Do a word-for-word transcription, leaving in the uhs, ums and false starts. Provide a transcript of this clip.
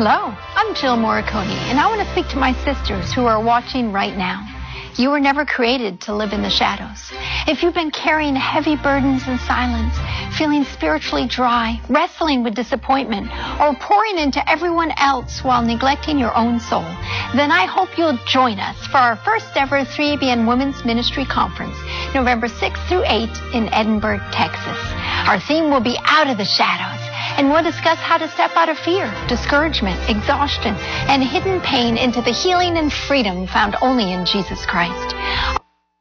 Hello, I'm Jill Morricone, and I want to speak to my sisters who are watching right now. You were never created to live in the shadows. If you've been carrying heavy burdens in silence, feeling spiritually dry, wrestling with disappointment, or pouring into everyone else while neglecting your own soul, then I hope you'll join us for our first ever three A B N Women's Ministry Conference, November sixth through eighth in Edinburgh, Texas. Our theme will be Out of the Shadows, and we'll discuss how to step out of fear, discouragement, exhaustion, and hidden pain into the healing and freedom found only in Jesus Christ.